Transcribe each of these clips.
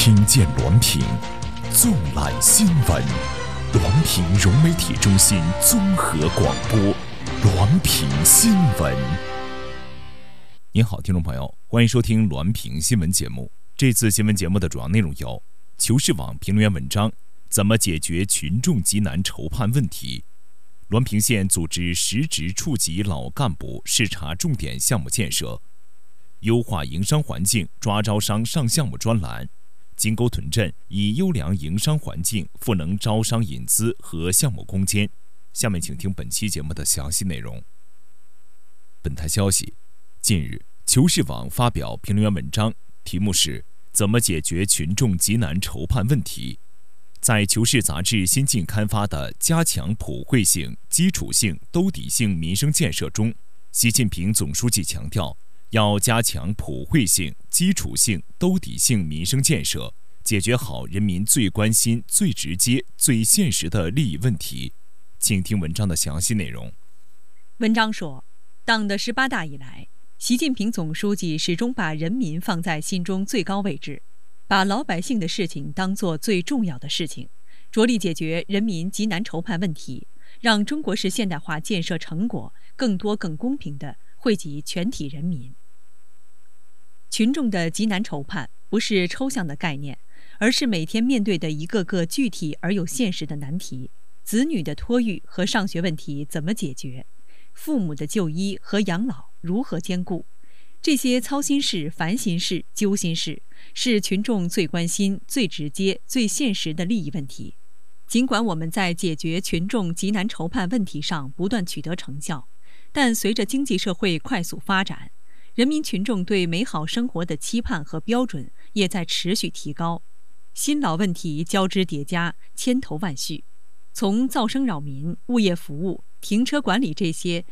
听见滦平，纵览新闻。滦平融媒体中心综合广播，滦平新闻。您好，听众朋友，欢迎收听滦平新闻节目。这次新闻节目的主要内容有：求是网评论员文章，怎么解决群众急难筹判问题？滦平县组织实职处级老干部视察重点项目建设，优化营商环境抓招商上项目专栏。金沟屯镇以优良营商环境赋能招商引资和项目攻坚。下面请听本期节目的详细内容。本台消息，近日求是网发表评论员文章，题目是怎么解决群众急难筹判问题。在求是杂志新近刊发的加强普惠性、基础性、兜底性民生建设中，习近平总书记强调，要加强普惠性、基础性、兜底性民生建设，解决好人民最关心、最直接、最现实的利益问题。请听文章的详细内容。 文章说，党的18大以来，习近平总书记始终把人民放在心中最高位置，把老百姓的事情当作最重要的事情，着力解决人民急难筹判问题，让中国式现代化建设成果更多更公平地惠及全体人民。群众的急难筹判不是抽象的概念，而是每天面对的一个个具体而又现实的难题。子女的托育和上学问题怎么解决？父母的就医和养老如何兼顾？这些操心事、烦心事、揪心事，是群众最关心、最直接、最现实的利益问题。尽管我们在解决群众急难筹判问题上不断取得成效，但随着经济社会快速发展，人民群众对美好生活的期盼和标准也在持续提高，新老问题交织叠加，千头万绪。从噪声扰民、物业服务、停车管理这些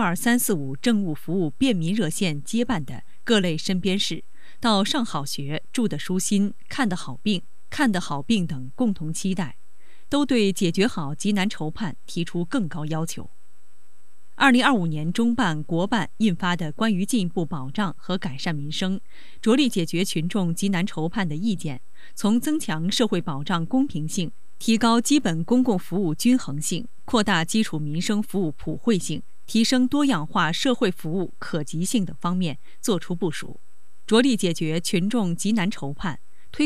12345政务服务便民热线接办的各类身边事，到上好学、住得舒心、看得好病、看得好病等共同期待，都对解决好急难筹判提出更高要求。2025年中办、国办印发的关于进一步保障和改善民生、着力解决群众急难筹判的意见，从增强社会保障公平性、提高基本公共服务均衡性、扩大基础民生服务普惠性、提升多样化社会服务可及性等方面作出部署，着力解决群众急难筹判，